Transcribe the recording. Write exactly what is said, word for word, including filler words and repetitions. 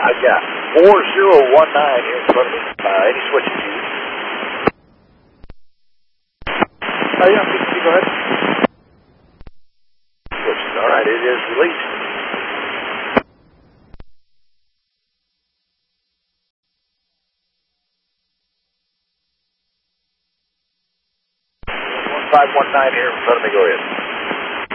I got four zero one nine here in front of me. Uh, any switches used? Oh, yeah, P C, go ahead. Switches, all right, it is released. one five one nine here in front of me, go ahead.